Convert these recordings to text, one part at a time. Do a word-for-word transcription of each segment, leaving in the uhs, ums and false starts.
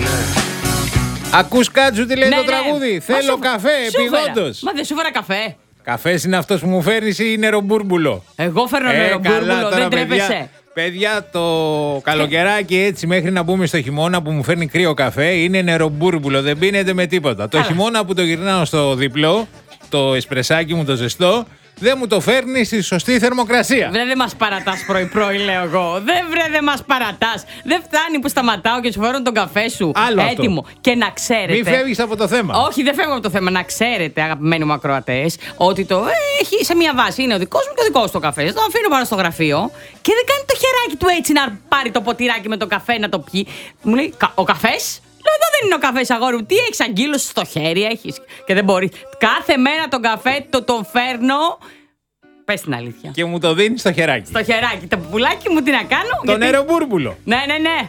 Ακούς Κάτσου τι λέει Ναι, το ναι. τραγούδι? Μα Θέλω σου- καφέ, σου φέρα. επιγόντως. Μα δεν σου φέρα καφέ. Καφές είναι αυτός που μου φέρνεις ή νερομπούρμπουλο? Εγώ φέρνω Ε, νερομπούρμπουλο, καλά, τώρα, δεν παιδιά, τρέπεσαι. παιδιά, το καλοκαιράκι έτσι μέχρι να μπούμε στο χειμώνα που μου φέρνει κρύο καφέ είναι νερομπούρμπουλο, δεν πίνεται με τίποτα. Το Καλά. χειμώνα που το γυρνάω στο διπλό, το εσπρεσάκι μου το ζεστό, δεν μου το φέρνει στη σωστή θερμοκρασία. Βρε, δεν μας παρατάς πρωί-πρωί, λέω εγώ. Δεν βρε, δεν μας παρατάς. Δεν φτάνει που σταματάω και σου φέρνω τον καφέ σου Άλλο αυτό. έτοιμο. Και να ξέρετε. Μην φεύγεις από το θέμα. Όχι, δεν φεύγω από το θέμα. Να ξέρετε, αγαπημένοι μου ακροατές, ότι το ε, έχει σε μία βάση. Είναι ο δικός μου και ο δικός του καφέ. Το αφήνω πάνω στο γραφείο και δεν κάνει το χεράκι του έτσι να πάρει το ποτηράκι με το καφέ να το πιει. Μου λέει, «Κα- ο καφές? Λέω, εδώ δεν είναι ο καφές, αγόρι μου. Τι έχεις, αγκύλωση στο χέρι έχεις? Και δεν μπορεί. Κάθε μέρα τον καφέ το τον φέρνω. Πες την αλήθεια. Και μου το δίνει στο χεράκι. Στο χεράκι. Το πουλάκι μου τι να κάνω. Το γιατί- νερομπούρμπουλο. Ναι, ναι, ναι.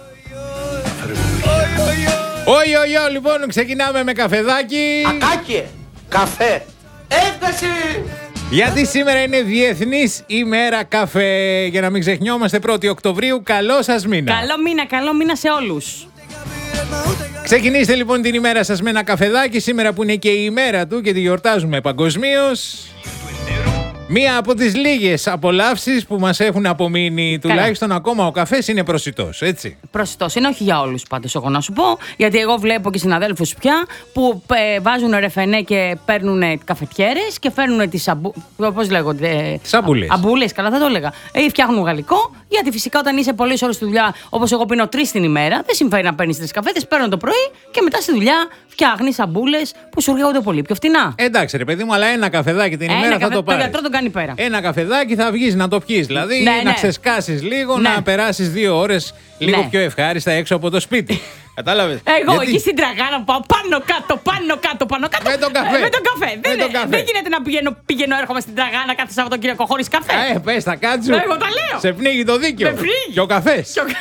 Oi, oi, oi, λοιπόν, ξεκινάμε με καφεδάκι. Ακάκε, καφέ. Έφτασε. Γιατί σήμερα είναι Διεθνής ημέρα καφέ. Για να μην ξεχνιόμαστε, πρώτη Οκτωβρίου. Καλό σας μήνα. Καλό μήνα, καλό μήνα σε όλους. Ξεκινήστε λοιπόν την ημέρα σας με ένα καφεδάκι. Σήμερα που είναι και η ημέρα του και τη γιορτάζουμε παγκοσμίως. Μία από τις λίγες απολαύσεις που μας έχουν απομείνει, τουλάχιστον ακόμα ο καφές είναι προσιτός, έτσι. Προσιτός είναι, όχι για όλους πάντως, εγώ να σου πω. Γιατί εγώ βλέπω και συναδέλφους πια που ε, βάζουν ρεφενέ και παίρνουν καφετιέρες και φέρνουν τις αμπού... πώς λέγονται? Τις αμπούλες. Α, αμπούλες, καλά θα το έλεγα. Ή φτιάχνουν γαλλικό, γιατί φυσικά όταν είσαι πολλές ώρες στη δουλειά, όπως εγώ πίνω τρεις την ημέρα, δεν συμφέρει να παίρνεις τρεις καφέτες, παίρνω το πρωί και μετά στη δουλειά φτιάχνεις αμπούλες που σου έρχονται πολύ πιο φτηνά. Εντάξει, ρε παιδί μου, αλλά ένα καφεδάκι την Ένα ημέρα θα καφέ- το το πάρεις. γιατρό τον κάνει πέρα. Ένα καφεδάκι θα βγεις να το πιείς. Δηλαδή Ναι, να ναι. ξεσκάσεις λίγο, Ναι. να περάσεις δύο ώρες λίγο Ναι. πιο ευχάριστα έξω από το σπίτι. Κατάλαβες? Εγώ Γιατί- εκεί στην Τραγάνα που πάω πάνω κάτω, πάνω κάτω, πάνω κάτω. Με τον καφέ. Ε, με τον καφέ. Με δεν, τον καφέ. δεν γίνεται να πηγαίνω, πηγαίνω έρχομαι στην Τραγάνα κάθε Σαββατοκύριακο χωρίς καφέ. Ε, πες τα κάτσου. Εγώ τα λέω. Σε πνίγει το δίκαιο. Με πνίγει. Και ο καφές. Και ο-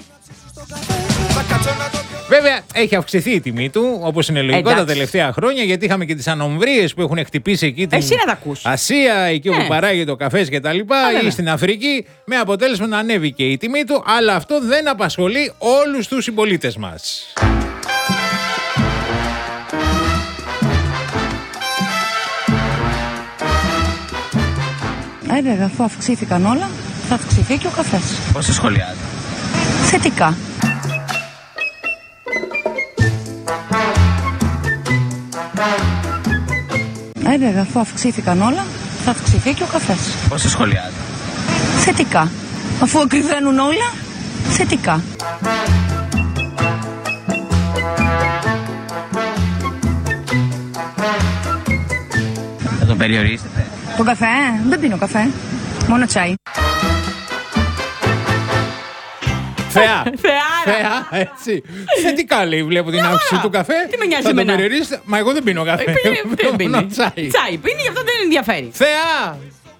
Βέβαια, έχει αυξηθεί η τιμή του, όπως είναι λογικό, Εντάξει. τα τελευταία χρόνια, γιατί είχαμε και τις ανομβρίες που έχουν χτυπήσει εκεί την Εσύ να τα ακούς. Ασία, εκεί Ναι. όπου παράγεται ο καφές και τα λοιπά, βέβαια. ή στην Αφρική, με αποτέλεσμα να ανέβηκε η τιμή του, αλλά αυτό δεν απασχολεί όλους τους συμπολίτες μας. Ε, βέβαια, αφού αυξήθηκαν όλα, θα αυξηθεί και ο καφές. Πώς το σχολιάζετε? Θετικά. Ε, βέβαια, αφού αυξήθηκαν όλα, θα αυξηθεί και ο καφές. Πώς το σχολιάζετε? Θετικά. Αφού ακριβένουν όλα, θετικά. Θα τον περιορίσετε? Το καφέ, δεν πίνω καφέ. Μόνο τσάι. Θεά! Θεάρα. Θεά, έτσι. Θετικά λέει, βλέπω την αύξηση του καφέ. Τι με νοιάζει Θα το εμένα. περιορίσετε. Μα εγώ δεν πίνω καφέ. Ε, πίνει- Πίνω Δεν μόνο πίνει. τσάι. Τσάι πίνει, γι' αυτό δεν ενδιαφέρει. Θεά!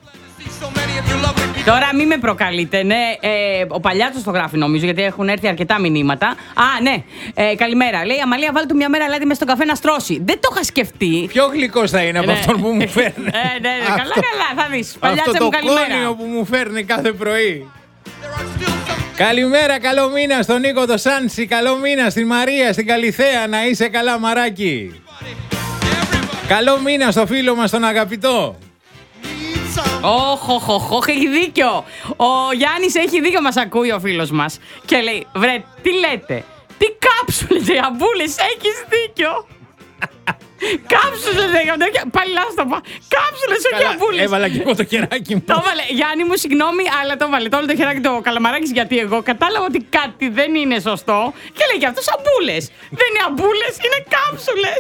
Τώρα μην με προκαλείτε, ναι. Ε, ο Παλιάτσος το γράφει νομίζω, γιατί έχουν έρθει αρκετά μηνύματα. Α, ναι. Ε, καλημέρα. Λέει, Αμαλία, βάλε του μια μέρα αλάτι μέσα στον καφέ να στρώσει. Δεν το είχα σκεφτεί. Πιο γλυκός θα είναι από Ναι. αυτόν που μου φέρνει. Ε, ναι, ναι. Καλά, Αυτό- καλά, θα δεις. Αυτό Παλιάτσα το μου, κόνιο καλημέρα. που μου φέρνει κάθε πρωί. Καλημέρα, καλό μήνα στον Νίκο το Σάντσι. Καλό μήνα στην Μαρία, στην Καλιθέα. Να είσαι καλά, μαράκι. Καλό μήνα στο φίλο μας τον αγαπητό. Όχ, όχ, όχ, όχ, έχει δίκιο. Ο Γιάννης έχει δίκιο, μας ακούει ο φίλος μας. Και λέει, βρε, τι λέτε. Τι κάψουλες, οι αμπούλες, έχεις δίκιο. Κάψουλες, λέγαμε. Πάλι λάθος το είπα. Κάψουλες, όχι Καλά, αμπούλες. έβαλα και εγώ το χεράκι μου. Το έβαλε. Γιάννη μου, συγγνώμη, αλλά το έβαλε. Το όλο το χεράκι το καλαμαράκι, γιατί εγώ κατάλαβα ότι κάτι δεν είναι σωστό. Και λέει και αυτό αμπούλες. Δεν είναι αμπούλες, είναι κάψουλες.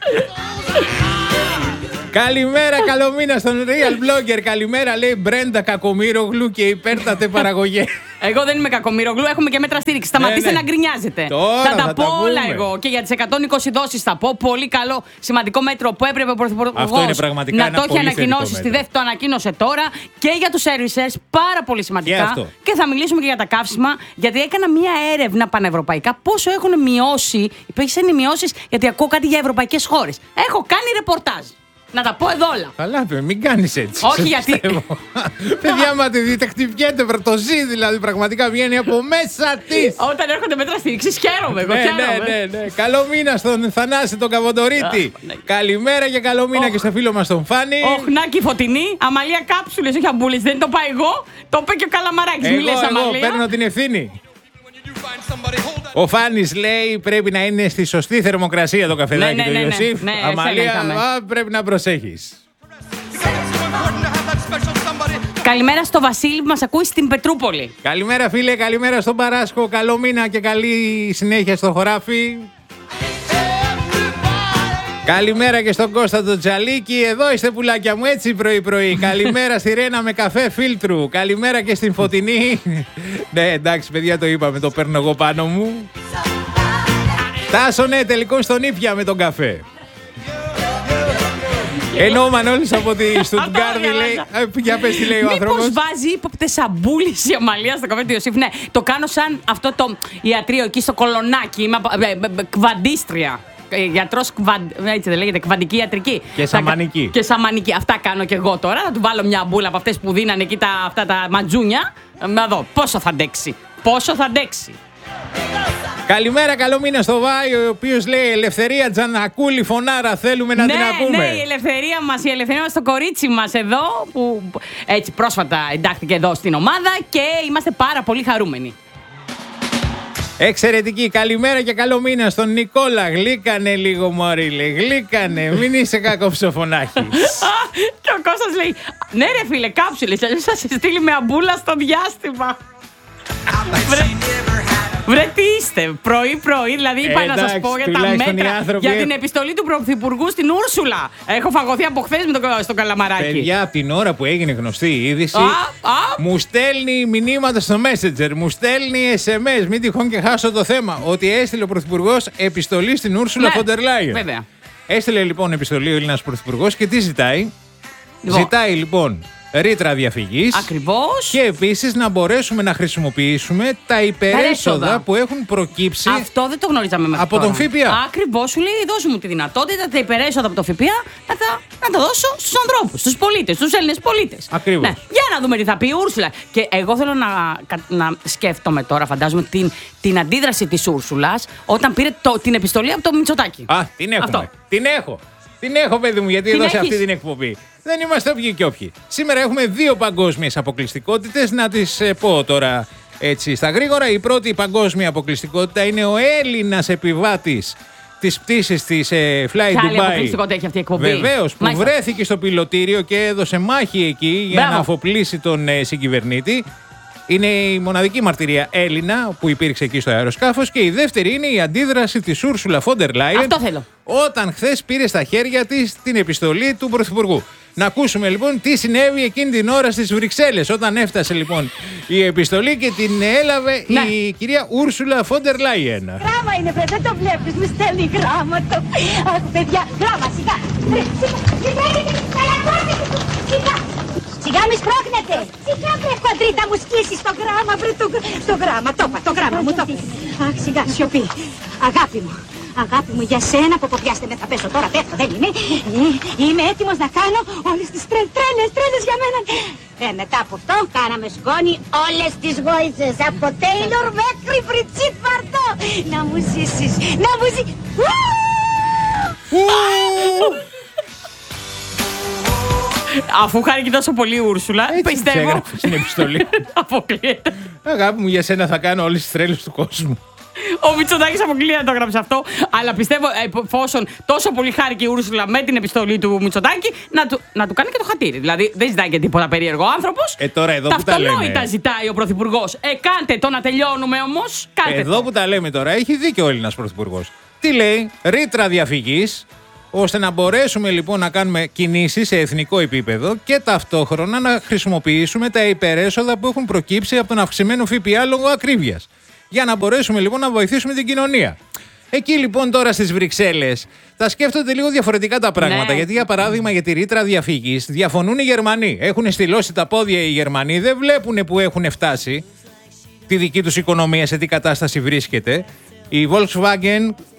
Καλημέρα, καλό μήνα στον Real Blogger. Καλημέρα, λέει Μπρέντα Κακομοίρογλου και υπέρτατε παραγωγέ. Εγώ δεν είμαι κακομοίρογλου, έχουμε και μέτρα στήριξη. Σταματήστε ναι. να γκρινιάζετε. Τώρα θα τα θα πω τα όλα πούμε. εγώ. Και για τις εκατόν είκοσι δόσεις θα πω. Πολύ καλό, σημαντικό μέτρο που έπρεπε ο Πρωθυπουργός Αυτό είναι πραγματικά να ένα το έχει πολύ ανακοινώσει. θετικό Στη μέτρο. δεύτερη το ανακοίνωσε τώρα. Και για τους servicers, πάρα πολύ σημαντικά. Και αυτό. Και θα μιλήσουμε και για τα καύσιμα. Γιατί έκανα μία έρευνα πανευρωπαϊκά πόσο έχουν μειώσει. Υπήρξαν οι μειώσεις, γιατί ακούω κάτι για ευρωπαϊκές χώρες. Έχω κάνει ρεπορτάζ. Να τα πω εδώ όλα. Καλά, παιδί, μην κάνεις έτσι. Όχι, σε γιατί- πιστεύω. Παιδιά, άμα τη δείτε, χτυπιέται, το ζει δηλαδή. Πραγματικά βγαίνει από μέσα τη. Όταν έρχονται μέτρα στήριξης, χαίρομαι. Εγώ Ναι, χαίρομαι. ναι, ναι, ναι. Καλό μήνα στον Θανάση τον Καβοντορίτη. ναι. Καλημέρα και καλό μήνα Οχ. και στο φίλο μας τον Φάνη. Ο Χνάκη Φωτεινή, Αμαλία κάψουλες, όχι αμπούλες. Δεν το πάω εγώ, το είπε και ο Καλαμαράκης. Εγώ, Μη λες, εγώ Αμαλία. παίρνω την ευθύνη. Ο Φάνης λέει πρέπει να είναι στη σωστή θερμοκρασία το καφεδάκι Ναι, ναι, του ναι, ναι. Ιωσήφ. Ναι, Αμαλία, εσένα είχαμε. α, πρέπει να προσέχεις. Καλημέρα στο Βασίλη που μας ακούει στην Πετρούπολη. Καλημέρα φίλε, καλημέρα στον Παράσκο. Καλό μήνα και καλή συνέχεια στο χωράφι. Καλημέρα και στον Κώστα τον Τζαλίκη. Εδώ είστε πουλάκια μου, έτσι πρωί πρωί. Καλημέρα στη Ρένα με καφέ φίλτρου. Καλημέρα και στην Φωτεινή. Ναι, εντάξει παιδιά, το είπαμε, το παίρνω εγώ πάνω μου. Τάσο, ναι, τελικώς στον Ήπια με τον καφέ. Ενώ ο Μανώλης από τη Στουτγκάρδη λέει. ε, Για πες τι λέει ο άνθρωπος. Μήπως βάζει ύποπτε σαμπούλης η Αμαλία στο καφέ του Ιωσήφ. Ναι, το κάνω σαν αυτό το ιατρείο εκεί στο Κολονάκι. Είμαι απο- ε, ε, ε, κβαντίστρια. Γιατρός κβαντ... έτσι δεν λέγεται, κβαντική ιατρική. Και σαμανική. Και σαμανική. Αυτά κάνω και εγώ τώρα. Θα του βάλω μια μπούλα από αυτές που δίνανε εκεί τα, αυτά τα ματζούνια. Να δω πόσο θα αντέξει. Πόσο θα αντέξει. Καλημέρα, καλό μήνα στο Βάη, ο οποίος λέει Ελευθερία Τζανακούλη, φωνάρα, θέλουμε να ναι, την ακούμε. ναι, η ελευθερία μας, η ελευθερία μας στο κορίτσι μας εδώ, που έτσι πρόσφατα εντάχθηκε εδώ στην ομάδα και είμαστε πάρα πολύ χαρούμενοι. Εξαιρετική. Καλημέρα και καλό μήνα στον Νικόλα. Γλύκανε λίγο, μωρίλε. Γλύκανε. Μην είσαι κακοψοφωνάχης. Και ο Κώστας λέει, ναι ρε φίλε, κάψουλες, αλλιώς θα σε στείλει με αμπούλα στο διάστημα. Βρε, βρε τι είστε, πρωί-πρωί, δηλαδή είπα Ε, να σας εντάξει, πω για τα τουλάχιστον οι μέτρα, άνθρωποι για έχουν- την επιστολή του Πρωθυπουργού στην Ούρσουλα. Έχω φαγωθεί από χθες με το, στο Καλαμαράκι. Παιδιά, από την ώρα που έγινε γνωστή η είδηση, Α, α. μου στέλνει μηνύματα στο Messenger, μου στέλνει ες εμ ες, μην τυχόν και χάσω το θέμα, ότι έστειλε ο Πρωθυπουργός επιστολή στην Ούρσουλα Ναι, Φοντερ Λάιεν. βέβαια. Έστειλε λοιπόν επιστολή ο Έλληνας Πρωθυπουργός και τι ζητάει. Λοιπόν. Ζητάει λοιπόν ρήτρα διαφυγής. Ακριβώς. Και επίσης να μπορέσουμε να χρησιμοποιήσουμε τα υπερέσοδα Περέσοδα. που έχουν προκύψει. Αυτό δεν το γνωρίζαμε μέχρι Από τώρα. τον ΦΠΑ. Ακριβώς, σου λέει δώσ' μου τη δυνατότητα τα υπερέσοδα από το ΦΠΑ να τα, να τα δώσω στους ανθρώπους, στους πολίτες, στους Έλληνες πολίτες. Ακριβώς. Ναι. Για να δούμε τι θα πει η Ούρσουλα. Και εγώ θέλω να, να σκέφτομαι τώρα, φαντάζομαι, την, την αντίδραση της Ούρσουλας όταν πήρε το, την επιστολή από το Μητσοτάκη. Α, την έχουμε. Αυτό. Την έχω. Την έχω, παιδί μου, γιατί Την εδώ σε αυτή έχεις. την εκπομπή. Δεν είμαστε όποιοι και όποιοι. Σήμερα έχουμε δύο παγκόσμιες αποκλειστικότητες. Να τις ε, πω τώρα έτσι στα γρήγορα. Η πρώτη παγκόσμια αποκλειστικότητα είναι ο Έλληνας επιβάτης της πτήσης της ε, Fly Ποια άλλη Dubai. αποκλειστικότητα έχει αυτή η εκπομπή? Βεβαίως, που Μάλιστα. βρέθηκε στο πιλωτήριο και έδωσε μάχη εκεί για Μπράβο. να αφοπλίσει τον ε, συγκυβερνήτη. Είναι η μοναδική μαρτυρία Έλληνα που υπήρξε εκεί στο αεροσκάφος. Και η δεύτερη είναι η αντίδραση της Ούρσουλα Φόντερ Λάιεν. Αυτό θέλω. Όταν χθες πήρε στα χέρια της την επιστολή του Πρωθυπουργού. Να ακούσουμε λοιπόν τι συνέβη εκείνη την ώρα στις Βρυξέλλες. Όταν έφτασε λοιπόν η επιστολή και την έλαβε Ναι. η κυρία Ούρσουλα Φόντερ Λάιεν. Γράμμα είναι, βρε, δεν το βλέπεις, μου στέλνει γράμματα. Αχ, παιδιά, γράμμα, σιγά. Βρε, σιγά, σιγά, σιγά, σιγά. Σιγά μη σπρώχνετε. Σιγά, βρε, χοντρίτα μου σκίσει το γράμμα, βρε, το, το γράμμα, το είπα, το γράμμα μου, το είπα. Αχ, σιγά, σιωπή. Αγάπη μου, αγάπη μου, για σένα που αποδιάστε με θα πέσω τώρα, πέφτω, δεν είναι. Ε, είμαι έτοιμος να κάνω όλες τις τρε, τρέλες, τρέλες για μένα. Ε, μετά από αυτό κάναμε σκόνη όλες τις γόητσες, από Τέιλορ μέχρι Μπριτσίτ Βαρτό. Να μου ζήσεις, να μου ζήσεις. Αφού χάρηκε τόσο πολύ η Ούρσουλα, Έτσι της πιστεύω. έγραφε στην επιστολή. Αποκλείεται. Αγάπη μου, για σένα θα κάνω όλες τις τρέλες του κόσμου. Ο Μητσοτάκης αποκλείεται να το έγραψε αυτό. Αλλά πιστεύω, εφόσον τόσο πολύ χάρηκε η Ούρσουλα με την επιστολή του Μητσοτάκη, να του, να του κάνει και το χατήρι. Δηλαδή δεν ζητάει και τίποτα περίεργο άνθρωπος. Ε, τώρα εδώ που τα Ταυτονόητα λέμε. ζητάει ο Πρωθυπουργός. Ε, κάντε το να τελειώνουμε όμως. Κάντε Εδώ το. που τα λέμε τώρα, έχει δίκιο ο Έλληνας Πρωθυπουργός. Τι λέει, ρήτρα διαφυγής, ώστε να μπορέσουμε λοιπόν να κάνουμε κινήσεις σε εθνικό επίπεδο και ταυτόχρονα να χρησιμοποιήσουμε τα υπερέσοδα που έχουν προκύψει από τον αυξημένο ΦΠΑ λόγω ακρίβειας. Για να μπορέσουμε λοιπόν να βοηθήσουμε την κοινωνία. Εκεί λοιπόν τώρα στις Βρυξέλλες τα σκέφτονται λίγο διαφορετικά τα πράγματα. Ναι. Γιατί για παράδειγμα για τη ρήτρα διαφυγής διαφωνούν οι Γερμανοί. Έχουν στυλώσει τα πόδια οι Γερμανοί, δεν βλέπουν που έχουν φτάσει, τη δική τους οικονομία σε τι κατάσταση βρίσκεται. Η Volkswagen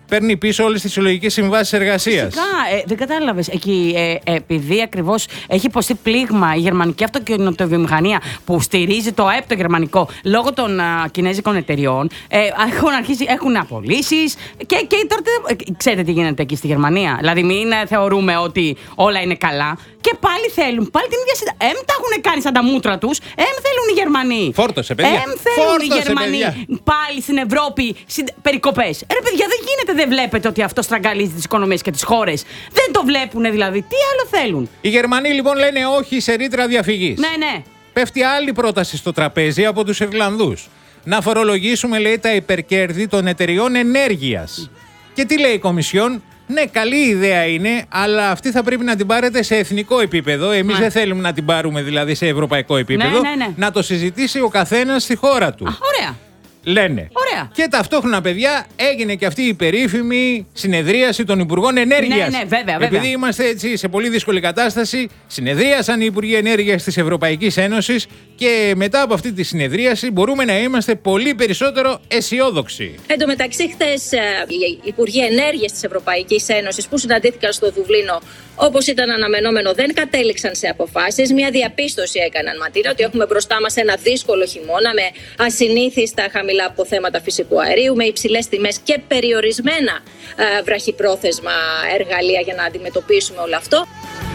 παίρνει πίσω όλες τις συλλογικές συμβάσεις εργασίας. Φυσικά, ε, δεν κατάλαβες. Εκεί, ε, επειδή ακριβώς έχει υποστεί πλήγμα η γερμανική αυτοκινητοβιομηχανία που στηρίζει το ΑΕΠ το γερμανικό λόγω των α, κινέζικων εταιριών, ε, έχουν αρχίσει, έχουν απολύσεις και, και τώρα ε, ξέρετε τι γίνεται εκεί στη Γερμανία. Δηλαδή, μην ε, θεωρούμε ότι όλα είναι καλά. Και πάλι θέλουν, πάλι την ίδια συνταγή. Εμ τα έχουν κάνει σαν τα μούτρα τους. Εμ θέλουν οι Γερμανοί. Φόρτωσε, παιδιά. Εμ θέλουν Φόρτωσε, οι Γερμανοί. παιδιά. Πάλι στην Ευρώπη συντε... περικοπές. Ρε παιδιά, δεν γίνεται, δεν βλέπετε ότι αυτό στραγγαλίζει τις οικονομίες και τις χώρες. Δεν το βλέπουν δηλαδή. Τι άλλο θέλουν. Οι Γερμανοί λοιπόν λένε όχι σε ρήτρα διαφυγής. Ναι, ναι. Πέφτει άλλη πρόταση στο τραπέζι από τους Ιρλανδούς. Να φορολογήσουμε, λέει, τα υπερκέρδη των εταιριών ενέργειας. Και τι λέει η Κομισιόν? Ναι, καλή ιδέα είναι, αλλά αυτή θα πρέπει να την πάρετε σε εθνικό επίπεδο. Εμείς Ναι. δεν θέλουμε να την πάρουμε δηλαδή σε ευρωπαϊκό επίπεδο. Ναι, ναι, ναι. Να το συζητήσει ο καθένας στη χώρα του. Α, ωραία. Λένε. Ωραία. Και ταυτόχρονα, παιδιά, έγινε και αυτή η περίφημη συνεδρίαση των Υπουργών Ενέργειας. Ναι, ναι, βέβαια, βέβαια. Επειδή είμαστε έτσι σε πολύ δύσκολη κατάσταση, συνεδρίασαν οι Υπουργοί Ενέργειας της Ευρωπαϊκής Ένωσης και μετά από αυτή τη συνεδρίαση μπορούμε να είμαστε πολύ περισσότερο αισιόδοξοι. Εν τω μεταξύ, χθες οι Υπουργοί Ενέργειας της Ευρωπαϊκής Ένωσης που συναντήθηκαν στο Δουβλίνο, όπως ήταν αναμενόμενο, δεν κατέληξαν σε αποφάσεις. Μια διαπίστωση έκαναν, Ματίνα, ότι έχουμε μπροστά μας ένα δύσκολο χειμώνα με ασυνήθιστα χαμηλά αποθέματα φυσικού αερίου, με υψηλές τιμές και περιορισμένα ε, βραχυπρόθεσμα εργαλεία για να αντιμετωπίσουμε όλο αυτό.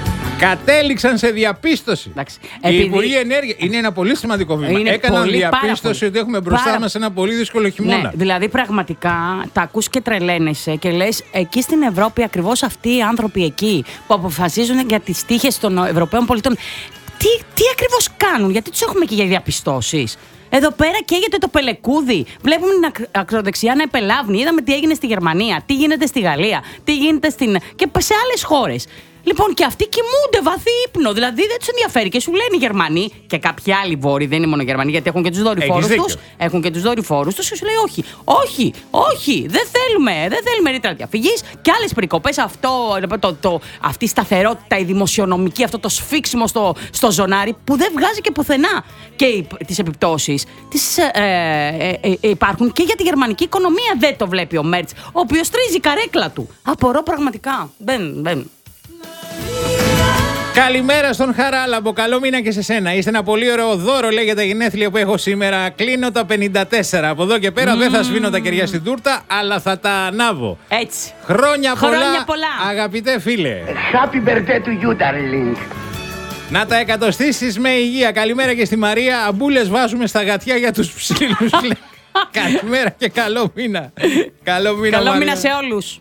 Κατέληξαν σε διαπίστωση. Εντάξει, Οι επειδή- Υπουργοί Ενέργεια είναι ένα πολύ σημαντικό βήμα. Είναι Έκαναν πολύ, πάρα διαπίστωση πολύ. ότι έχουμε μπροστά Πάρα- μας ένα πολύ δύσκολο χειμώνα. Ναι, δηλαδή πραγματικά τα ακούς και τρελαίνεσαι και λες εκεί στην Ευρώπη ακριβώς αυτοί οι άνθρωποι εκεί που αποφασίζουν για τις τύχες των Ευρωπαίων πολιτών, τι, τι ακριβώς κάνουν, γιατί τους έχουμε και για διαπιστώσεις. Εδώ πέρα καίγεται το πελεκούδι. Βλέπουμε την ακ- ακροδεξιά να επελάβνει. Είδαμε τι έγινε στη Γερμανία, τι γίνεται στη Γαλλία, τι γίνεται στην... και σε άλλες χώρες. Λοιπόν, και αυτοί κοιμούνται βαθύ ύπνο. Δηλαδή δεν του ενδιαφέρει. Και σου λένε οι Γερμανοί και κάποιοι άλλοι βόρειοι, δεν είναι μόνο οι Γερμανοί, γιατί έχουν και του δορυφόρους Έχεις τους. δίκιο. Έχουν και του δορυφόρους τους και σου λέει όχι, όχι, όχι, δεν θέλουμε, δεν θέλουμε ρήτρα διαφυγής και άλλες περικοπές. Αυτό, το, το, αυτή η σταθερότητα, η δημοσιονομική, αυτό το σφίξιμο στο, στο ζωνάρι που δεν βγάζει και πουθενά. Και τις επιπτώσεις τις, ε, ε, ε, ε, υπάρχουν και για τη γερμανική οικονομία. Δεν το βλέπει ο Μέρτς, ο οποίος τρίζει η καρέκλα του. Απορώ πραγματικά. Δεν, δεν. Καλημέρα στον Χαράλαμπο. Καλό μήνα και σε σένα. Είστε ένα πολύ ωραίο δώρο, λέει, για τα γενέθλια που έχω σήμερα. Κλείνω τα πενήντα τέσσερα. Από εδώ και πέρα mm. δεν θα σβήνω τα κεριά στην τούρτα, αλλά θα τα ανάβω. Έτσι. Χρόνια, Χρόνια πολλά, πολλά. αγαπητέ φίλε. Happy birthday to you, darling. Να τα εκατοστήσεις με υγεία. Καλημέρα και στη Μαρία. Αμπούλες βάζουμε στα γατιά για τους ψήλους. Καλημέρα και καλό μήνα. Καλό μήνα, Καλό Μαρία. μήνα σε όλους.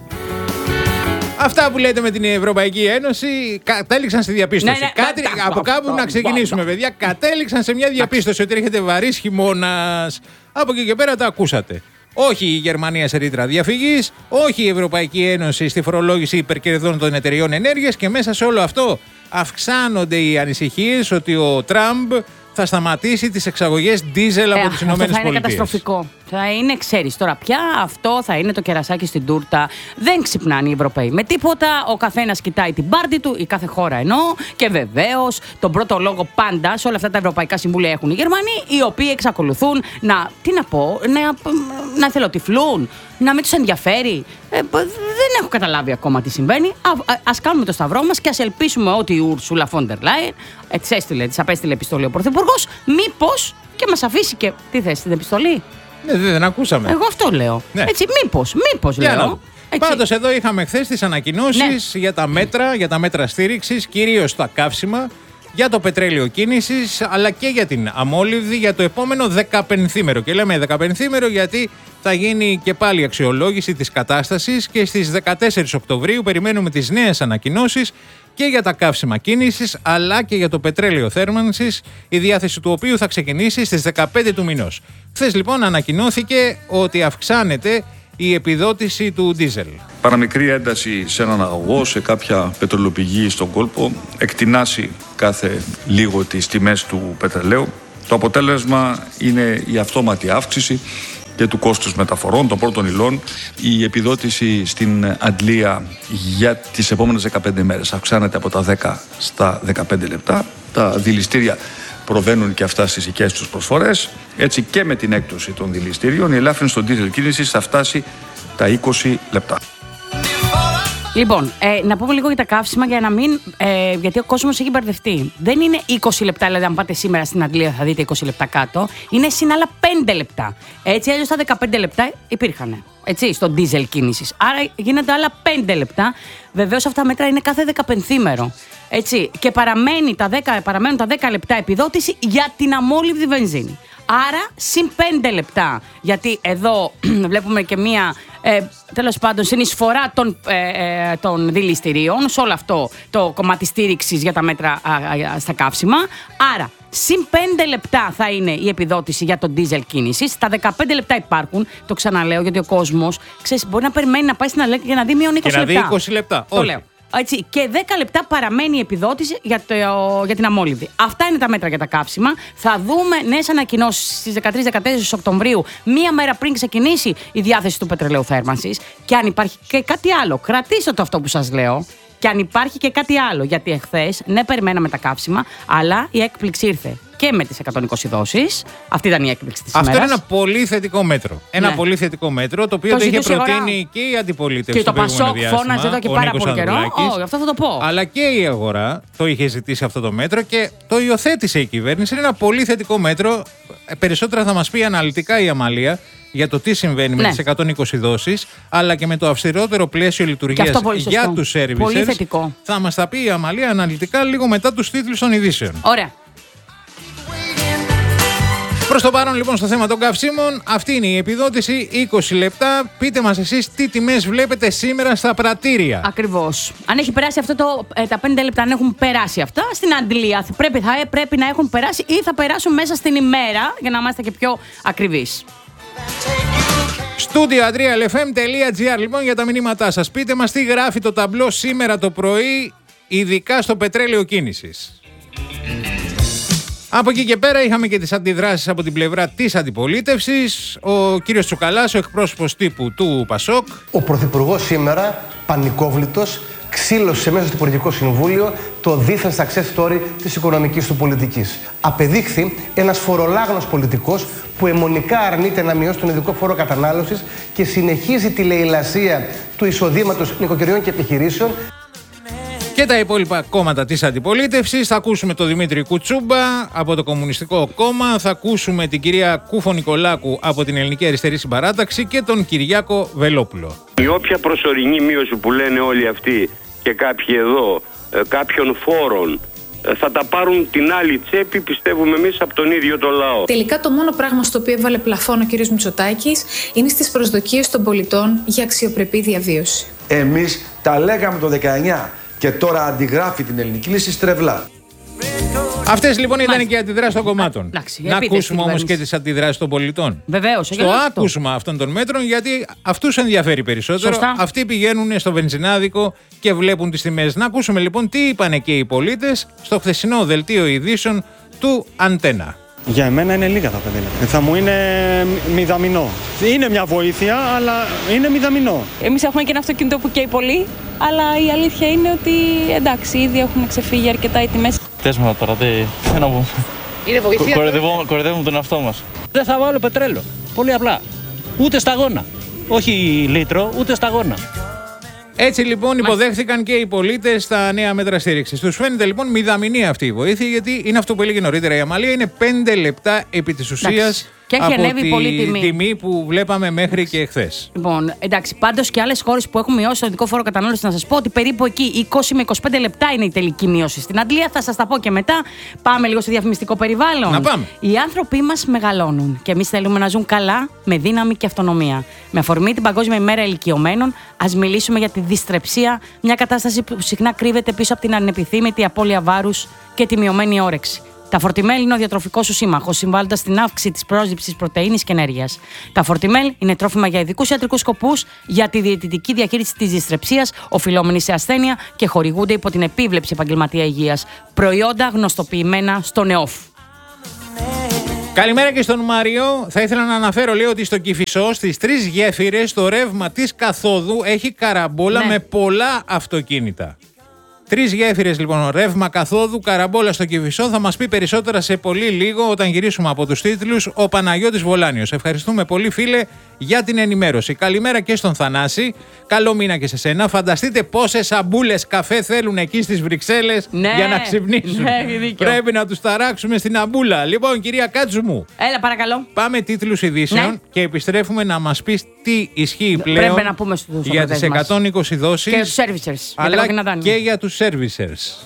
Αυτά που λέτε με την Ευρωπαϊκή Ένωση κατέληξαν στη διαπίστωση. Ναι, ναι, Κάτι, μπα, μπα, από μπα, κάπου μπα, να μπα, ξεκινήσουμε, μπα. παιδιά. Κατέληξαν σε μια διαπίστωση ότι έρχεται βαρύς χειμώνας. Από εκεί και πέρα τα ακούσατε. Όχι η Γερμανία σε ρήτρα διαφυγής, όχι η Ευρωπαϊκή Ένωση στη φορολόγηση υπερκερδών των εταιριών ενέργειας και μέσα σε όλο αυτό αυξάνονται οι ανησυχίες ότι ο Τραμπ θα σταματήσει τις εξαγωγές ντίζελ από Ε, τις αυτό Ηνωμένες θα είναι Πολιτείες. καταστροφικό. Θα είναι, ξέρεις τώρα πια, αυτό θα είναι το κερασάκι στην τούρτα. Δεν ξυπνάνε οι Ευρωπαίοι με τίποτα. Ο καθένας κοιτάει την πάρτη του, η κάθε χώρα εννοώ. Και βεβαίως τον πρώτο λόγο πάντα σε όλα αυτά τα ευρωπαϊκά συμβούλια έχουν οι Γερμανοί, οι οποίοι εξακολουθούν να, τι να πω, να, να εθελοτυφλούν, να μην τους ενδιαφέρει. Ε, δεν έχω καταλάβει ακόμα τι συμβαίνει. Α, α, ας κάνουμε το σταυρό μας και ας ελπίσουμε ότι η Ούρσουλα Φόντερ Λάιεν της έστειλε, της απέστειλε επιστολή ο Πρωθυπουργός, μήπως και μας αφήσει και. Τι θες, την επιστολή? Ναι, δεν, δεν ακούσαμε. Εγώ αυτό λέω. Ναι. Έτσι, μήπως, μήπως Για να λέω. δούμε. Έτσι. Πάντως εδώ είχαμε χθες τις ανακοινώσεις Ναι. για τα μέτρα, για τα μέτρα στήριξης, κυρίως τα καύσιμα, για το πετρέλαιο κίνησης, αλλά και για την αμόλυβδη για το επόμενο δεκαπενθήμερο. Και λέμε δεκαπενθήμερο γιατί θα γίνει και πάλι αξιολόγηση της κατάστασης και στις δεκατέσσερις Οκτωβρίου περιμένουμε τις νέες ανακοινώσεις και για τα καύσιμα κίνησης, αλλά και για το πετρέλαιο θέρμανσης, η διάθεση του οποίου θα ξεκινήσει στις δεκαπέντε του μηνός. Χθες λοιπόν ανακοινώθηκε ότι αυξάνεται η επιδότηση του ντίζελ. Παραμικρή ένταση σε έναν αγωγό, σε κάποια πετρελοπηγή στον κόλπο, εκτινάσει κάθε λίγο τις τιμές του πετρελαίου. Το αποτέλεσμα είναι η αυτόματη αύξηση και του κόστους μεταφορών των πρώτων υλών. Η επιδότηση στην αντλία για τις επόμενες δεκαπέντε μέρες αυξάνεται από τα δέκα στα δεκαπέντε λεπτά. Τα δηληστήρια προβαίνουν και αυτά στις δικές τους προσφορές. Έτσι και με την έκπτωση των δηληστηρίων η ελάφρυνση των δίζελ κίνησης θα φτάσει τα είκοσι λεπτά. Λοιπόν, ε, να πούμε λίγο για τα καύσιμα για να μην. Ε, γιατί ο κόσμος έχει μπερδευτεί. Δεν είναι είκοσι λεπτά, δηλαδή, αν πάτε σήμερα στην Αγγλία θα δείτε είκοσι λεπτά κάτω. Είναι συν άλλα πέντε λεπτά. Έτσι, αλλιώς τα δεκαπέντε λεπτά υπήρχαν. Έτσι, στο ντίζελ κίνησης. Άρα γίνονται άλλα πέντε λεπτά. Βεβαίως αυτά μέτρα είναι κάθε δεκαπενθήμερο. Έτσι, και παραμένει τα δέκα, παραμένουν τα δέκα λεπτά επιδότηση για την αμόλυβδη βενζίνη. Άρα, συν πέντε λεπτά. Γιατί εδώ βλέπουμε και μία, ε, τέλος πάντων, συνεισφορά των, ε, ε, των δηληστηρίων σε όλο αυτό το κομμάτι στήριξης για τα μέτρα α, α, στα καύσιμα. Άρα, συν πέντε λεπτά θα είναι η επιδότηση για τον ντίζελ κίνησης. Τα δεκαπέντε λεπτά υπάρχουν. Το ξαναλέω γιατί ο κόσμος, ξέρεις, μπορεί να περιμένει να πάει στην Αλέκα για να δει μείον είκοσι λεπτά. Και να δει είκοσι λεπτά. Το λέω. Έτσι, και δέκα λεπτά παραμένει η επιδότηση για, το, για την αμόλυβδη. Αυτά είναι τα μέτρα για τα καύσιμα. Θα δούμε νέες ανακοινώσεις στις δεκατρείς δεκατέσσερις Οκτωβρίου, μία μέρα πριν ξεκινήσει η διάθεση του πετρελαίου θέρμανσης. Και αν υπάρχει και κάτι άλλο, κρατήστε το αυτό που σας λέω. Και αν υπάρχει και κάτι άλλο, γιατί εχθές, ναι, περιμέναμε τα καύσιμα, αλλά η έκπληξη ήρθε και με τις εκατόν είκοσι δόσεις. Αυτή ήταν η έκπληξη της ημέρας. Αυτό είναι ένα πολύ θετικό μέτρο. Ένα ναι. πολύ θετικό μέτρο, το οποίο το, το είχε προτείνει αγορά. Και η αντιπολίτευση. Και το Πασόκ φώναζε εδώ και πάρα πολύ καιρό. Oh, αυτό θα το πω. Αλλά και η αγορά το είχε ζητήσει αυτό το μέτρο και το υιοθέτησε η κυβέρνηση. Είναι ένα πολύ θετικό μέτρο. Περισσότερα θα μας πει αναλυτικά η Αμαλία για το τι συμβαίνει ναι. με τις εκατόν είκοσι δόσεις, αλλά και με το αυστηρότερο πλαίσιο λειτουργίας για τους servicers. Θα μας τα πει η Αμαλία αναλυτικά λίγο μετά τους τίτλους των ειδήσεων. Ωραία. Προς το παρόν λοιπόν στο θέμα των καυσίμων, αυτή είναι η επιδότηση, είκοσι λεπτά. Πείτε μας εσείς τι τιμές βλέπετε σήμερα στα πρατήρια. Ακριβώς. Αν έχει περάσει αυτό το, ε, τα πέντε λεπτά, αν έχουν περάσει αυτά, στην Αντλία πρέπει, θα, ε, πρέπει να έχουν περάσει ή θα περάσουν μέσα στην ημέρα, για να είμαστε και πιο ακριβείς. Στούντιο αντρία ελ εφ εμ τελεία τζι άρ λοιπόν για τα μηνύματά σας. Πείτε μας τι γράφει το ταμπλό σήμερα το πρωί, ειδικά στο πετρέλαιο κίνησης. Από εκεί και πέρα είχαμε και τις αντιδράσεις από την πλευρά της αντιπολίτευσης. Ο κύριος Τσουκαλάς, ο εκπρόσωπος τύπου του Πασόκ. Ο Πρωθυπουργός σήμερα, πανικόβλητος, ξύλωσε μέσα στο Υπουργικό Συμβούλιο το δίθεν success story της οικονομικής του πολιτικής. Απεδείχθη ένας φορολάγνος πολιτικός που αιμονικά αρνείται να μειώσει τον ειδικό φόρο κατανάλωσης και συνεχίζει τη λαιλασία του εισοδήματος νοικοκυριών και επιχειρήσεων. Και τα υπόλοιπα κόμματα της αντιπολίτευσης. Θα ακούσουμε τον Δημήτρη Κουτσούμπα από το Κομμουνιστικό Κόμμα. Θα ακούσουμε την κυρία Κούφο Νικολάκου από την Ελληνική Αριστερή Συμπαράταξη και τον Κυριάκο Βελόπουλο. Η όποια προσωρινή μείωση που λένε όλοι αυτοί και κάποιοι εδώ κάποιων φόρων θα τα πάρουν την άλλη τσέπη, πιστεύουμε εμείς, από τον ίδιο το λαό. Τελικά το μόνο πράγμα στο οποίο έβαλε πλαφόν ο κύριος Μητσοτάκης είναι στις προσδοκίες των πολιτών για αξιοπρεπή διαβίωση. Εμείς τα λέγαμε το δεκαεννιά. Και τώρα αντιγράφει την ελληνική λύση στρεβλά. Αυτές λοιπόν ήταν Μάλιστα. και οι αντιδράσεις των κομμάτων. Εντάξει, να ακούσουμε όμως και τις αντιδράσεις των πολιτών. Βεβαίως. Στο άκουσμα αυτών των μέτρων, γιατί αυτούς ενδιαφέρει περισσότερο. Σωστά. Αυτοί πηγαίνουν στο βενζινάδικο και βλέπουν τις τιμές. Να ακούσουμε λοιπόν τι είπαν και οι πολίτες στο χθεσινό δελτίο ειδήσεων του Αντένα. Για εμένα είναι λίγα τα πέντε λεπτά. Θα μου είναι μηδαμινό. Είναι μια βοήθεια, αλλά είναι μηδαμινό. Εμείς έχουμε και ένα αυτοκίνητο που καίει πολύ, αλλά η αλήθεια είναι ότι εντάξει, ήδη έχουν ξεφύγει αρκετά οι τιμές. Τέσμα τώρα, τι να πούμε. Είναι βοήθεια. Κοροϊδεύουμε τον εαυτό μας. Δεν θα βάλω πετρέλαιο. Πολύ απλά. Ούτε σταγόνα. Όχι λίτρο, ούτε σταγόνα. Έτσι λοιπόν υποδέχθηκαν και οι πολίτες τα νέα μέτρα στήριξης. Τους φαίνεται λοιπόν μηδαμινή αυτή η βοήθεια, γιατί είναι αυτό που έλεγε νωρίτερα η Αμαλία, είναι πέντε λεπτά επί της ουσίας και έχει από τη πολύ τιμή. τιμή που βλέπαμε μέχρι και χθες. Λοιπόν, εντάξει, πάντως και άλλες χώρες που έχουν μειώσει τον ειδικό φόρο κατανάλωσης, να σας πω ότι περίπου εκεί είκοσι με είκοσι πέντε λεπτά είναι η τελική μείωση. Στην Αγγλία θα σας τα πω και μετά. Πάμε λίγο στο διαφημιστικό περιβάλλον. Να πάμε. Οι άνθρωποι μας μεγαλώνουν και εμείς θέλουμε να ζουν καλά, με δύναμη και αυτονομία. Με αφορμή την Παγκόσμια ημέρα ηλικιωμένων, ας μιλήσουμε για τη δυστρεψία, μια κατάσταση που συχνά κρύβεται πίσω από την ανεπιθύμητη απώλεια βάρους και τη μειωμένη όρεξη. Τα φορτιμέλ είναι ο διατροφικός σου σύμμαχος, συμβάλλοντας στην αύξηση της πρόσληψης πρωτεΐνης και ενέργειας. Τα φορτιμέλ είναι τρόφιμα για ειδικούς ιατρικούς σκοπούς, για τη διαιτητική διαχείριση της δυστρεψίας, οφειλόμενη σε ασθένεια και χορηγούνται υπό την επίβλεψη επαγγελματία υγείας. Προϊόντα γνωστοποιημένα στο ΝΕΟΦ. Καλημέρα και στον Μάριο. Θα ήθελα να αναφέρω, λέει, ότι στο Κηφισό στις τρεις γέφυρες το ρεύμα της καθόδου έχει καραμπόλα ναι. με πολλά αυτοκίνητα. Τρεις γέφυρες λοιπόν, ρεύμα καθόδου, καραμπόλα στο Κηφισό. Θα μας πει περισσότερα σε πολύ λίγο όταν γυρίσουμε από τους τίτλους ο Παναγιώτης Βολάνιος. Ευχαριστούμε πολύ φίλε για την ενημέρωση. Καλημέρα και στον Θανάση. Καλό μήνα και σε σένα. Φανταστείτε πόσες αμπούλες καφέ θέλουν εκεί στις Βρυξέλλες ναι, για να ξυπνήσουν. Ναι, πρέπει να τους ταράξουμε στην αμπούλα. Λοιπόν, κυρία Κάτσου μου. Έλα, παρακαλώ. Πάμε τίτλους ειδήσεων ναι. και επιστρέφουμε να μας πεις τι ισχύει πλέον. Πρέπει να πούμε στους για τις εκατόν είκοσι δόσεις και τους servicers, αλλά για και για τους servicers.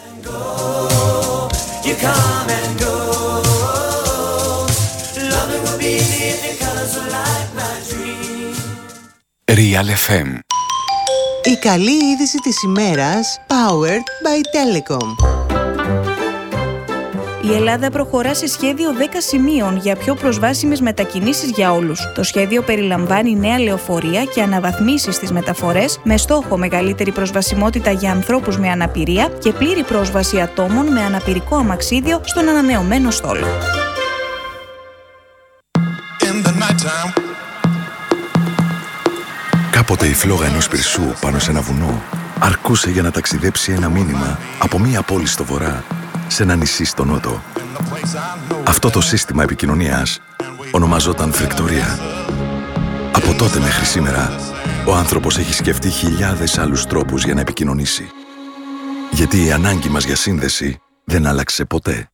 Real εφ εμ. Η καλή είδηση της ημέρας, powered by Telecom. Η Ελλάδα προχωρά σε σχέδιο δέκα σημείων για πιο προσβάσιμες μετακινήσεις για όλους. Το σχέδιο περιλαμβάνει νέα λεωφορεία και αναβαθμίσεις στις μεταφορές με στόχο μεγαλύτερη προσβασιμότητα για ανθρώπους με αναπηρία και πλήρη πρόσβαση ατόμων με αναπηρικό αμαξίδιο στον ανανεωμένο στόλο. Κάποτε η φλόγα ενός πυρσού πάνω σε ένα βουνό αρκούσε για να ταξιδέψει ένα μήνυμα από μία πόλη στο βορρά σε ένα νησί στο νότο. Αυτό το σύστημα επικοινωνίας ονομαζόταν φρικτορία. Από τότε μέχρι σήμερα, ο άνθρωπος έχει σκεφτεί χιλιάδες άλλους τρόπους για να επικοινωνήσει. Γιατί η ανάγκη μας για σύνδεση δεν άλλαξε ποτέ.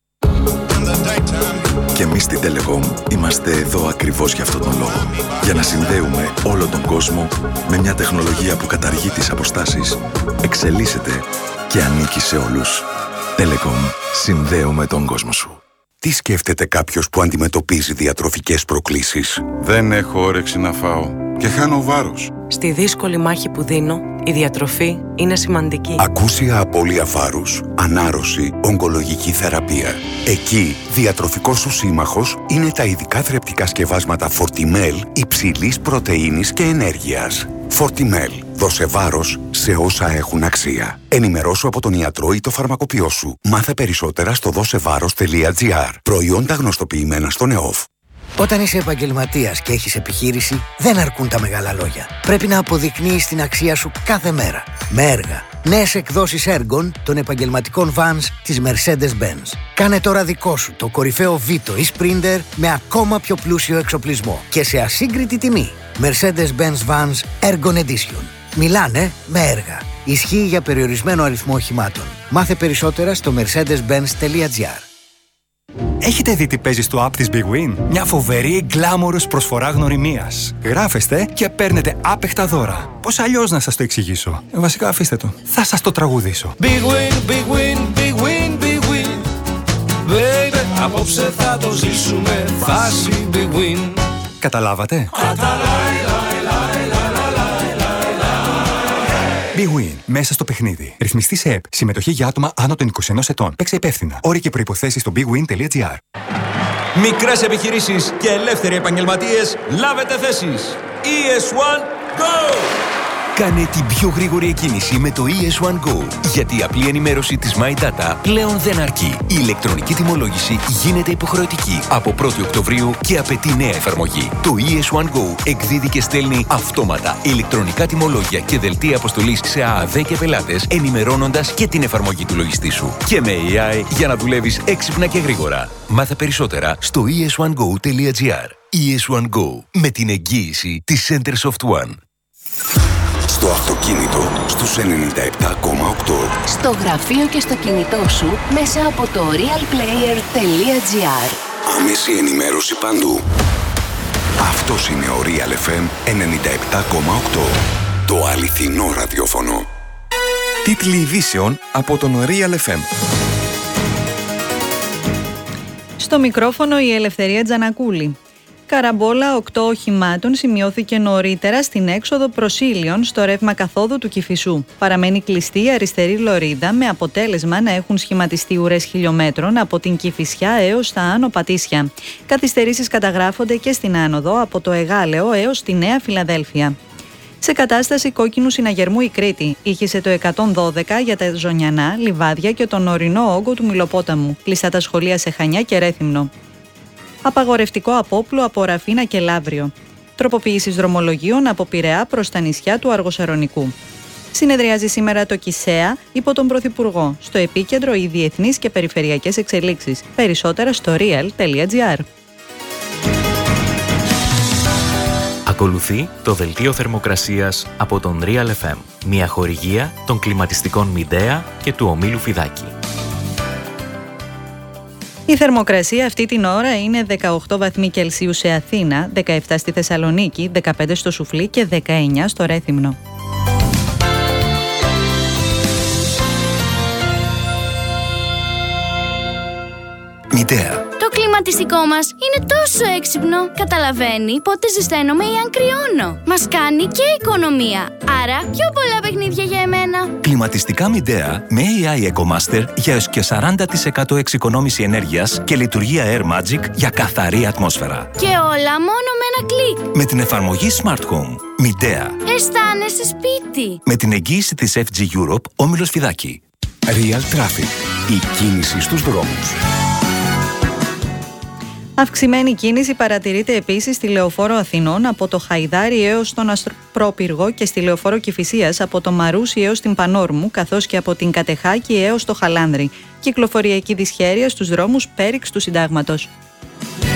Και εμείς στην Telecom είμαστε εδώ ακριβώς για αυτόν τον λόγο. Για να συνδέουμε όλο τον κόσμο με μια τεχνολογία που καταργεί τις αποστάσεις, εξελίσσεται και ανήκει σε όλους. Telecom. Συνδέουμε τον κόσμο σου. Τι σκέφτεται κάποιος που αντιμετωπίζει διατροφικές προκλήσεις? Δεν έχω όρεξη να φάω και χάνω βάρος. Στη δύσκολη μάχη που δίνω, η διατροφή είναι σημαντική. Ακούσια απώλεια βάρους, ανάρρωση, ογκολογική θεραπεία. Εκεί, διατροφικός σου σύμμαχος είναι τα ειδικά θρεπτικά σκευάσματα Fortimel υψηλής πρωτεΐνης και ενέργειας. Fortimel. Δώσε βάρος σε όσα έχουν αξία. Ενημερώσου από τον ιατρό ή το φαρμακοποιό σου. Μάθε περισσότερα στο δώσεβάρος τελεία τζι άρ. Προϊόντα γνωστοποιημένα στον ΕΟΦ. Όταν είσαι επαγγελματίας και έχεις επιχείρηση, δεν αρκούν τα μεγάλα λόγια. Πρέπει να αποδεικνύεις την αξία σου κάθε μέρα. Με έργα. Νέες εκδόσεις έργων των επαγγελματικών vans της Mercedes-Benz. Κάνε τώρα δικό σου το κορυφαίο Vito ή Sprinter με ακόμα πιο πλούσιο εξοπλισμό και σε ασύγκριτη τιμή. Mercedes-Benz Vans Ergon Edition. Μιλάνε με έργα. Ισχύει για περιορισμένο αριθμό οχημάτων. Μάθε περισσότερα στο mercedes benz τελεία τζι άρ. Έχετε δει τι παίζει στο app της Big Win? Μια φοβερή γκλάμορος προσφορά γνωριμίας. Γράφεστε και παίρνετε άπεχτα δώρα. Πώς αλλιώς να σας το εξηγήσω? Βασικά αφήστε το. Θα σας το τραγουδήσω. Big Win, Big Win, Big Win, Big Win. Baby, απόψε θα το ζήσουμε. Φάση Big Win. Καταλάβατε? Big Win. Μέσα στο παιχνίδι. Ρυθμιστή σε ΕΠ. Συμμετοχή για άτομα άνω των είκοσι ενός ετών. Παίξε υπεύθυνα. Όροι και προϋποθέσεις στο big win τελεία τζι άρ. Μικρές επιχειρήσεις και ελεύθεροι επαγγελματίες, λάβετε θέσεις. ι ες ουάν Go! Κάνε την πιο γρήγορη εκκίνηση με το ι ες ουάν Go, γιατί η απλή ενημέρωση της My Data πλέον δεν αρκεί. Η ηλεκτρονική τιμολόγηση γίνεται υποχρεωτική από πρώτη Οκτωβρίου και απαιτεί νέα εφαρμογή. Το ι ες ουάν Go εκδίδει και στέλνει αυτόματα ηλεκτρονικά τιμολόγια και δελτία αποστολής σε ΑΑΔ και πελάτες, ενημερώνοντας και την εφαρμογή του λογιστή σου. Και με έι άι για να δουλεύεις έξυπνα και γρήγορα. Μάθε περισσότερα στο ι ες ουάν go τελεία τζι άρ. ι ες ουάν Go, με την εγγύηση της Centersoft One. Στο αυτοκίνητο στους ενενήντα επτά κόμμα οκτώ. Στο γραφείο και στο κινητό σου μέσα από το real player τελεία τζι άρ. Άμεση ενημέρωση παντού. Αυτός είναι ο Real εφ εμ ενενήντα επτά κόμμα οκτώ. Το αληθινό ραδιόφωνο. Τίτλοι ειδήσεων από τον Real εφ εμ. Στο μικρόφωνο η Ελευθερία Τζανακούλη. Καραμπόλα οκτώ οχημάτων σημειώθηκε νωρίτερα στην έξοδο προς Ήλιον στο ρεύμα καθόδου του Κηφισού. Παραμένει κλειστή η αριστερή λωρίδα με αποτέλεσμα να έχουν σχηματιστεί ουρές χιλιόμετρων από την Κηφισιά έως τα Άνω Πατήσια. Καθυστερήσεις καταγράφονται και στην άνοδο από το Εγάλεο έως τη Νέα Φιλαδέλφια. Σε κατάσταση κόκκινου συναγερμού η Κρήτη. Ήχησε το εκατόν δώδεκα για τα Ζωνιανά, Λιβάδια και τον ορεινό όγκο του Μιλοπόταμου. Κλειστά τα σχολεία σε Χανιά και Ρέθυμνο. Απαγορευτικό απόπλου από Ραφίνα και Λαύριο. Τροποποιήσεις δρομολογίων από Πειραιά προς τα νησιά του Αργοσαρονικού. Συνεδριάζει σήμερα το ΚΙΣΕΑ υπό τον Πρωθυπουργό. Στο επίκεντρο οι διεθνείς και περιφερειακές εξελίξεις. Περισσότερα στο real τελεία gr. Ακολουθεί το δελτίο θερμοκρασίας από τον Real εφ εμ, μια χορηγία των κλιματιστικών Μιντέα και του ομίλου Φιδάκη. Η θερμοκρασία αυτή την ώρα είναι δεκαοκτώ βαθμοί Κελσίου σε Αθήνα, δεκαεπτά στη Θεσσαλονίκη, δεκαπέντε στο Σουφλί και δεκαεννιά στο Ρέθυμνο. Μιντέα. Το κλιματιστικό μας είναι τόσο έξυπνο. Καταλαβαίνει πότε ζεσταίνομαι ή αν κρυώνω. Μας κάνει και οικονομία. Άρα πιο πολλά παιχνίδια για εμένα. Κλιματιστικά Μιντέα με έι άι EcoMaster για έως και σαράντα τοις εκατό εξοικονόμηση ενέργειας και λειτουργία Air Magic για καθαρή ατμόσφαιρα. Και όλα μόνο με ένα κλικ. Με την εφαρμογή Smart Home. Μιντέα. Αισθάνεσαι σπίτι. Με την εγγύηση της εφ τζι Europe, όμιλος Φιδάκη. Real Traffic. Η κίνηση στους δρόμους. Αυξημένη κίνηση παρατηρείται επίσης στη Λεωφόρο Αθηνών από το Χαϊδάρι έως τον Αστροπύργο και στη Λεωφόρο Κηφισίας από το Μαρούσι έως την Πανόρμου, καθώς και από την Κατεχάκη έως το Χαλάνδρη. Κυκλοφοριακή δυσχέρεια στους δρόμους Πέριξ του Συντάγματος.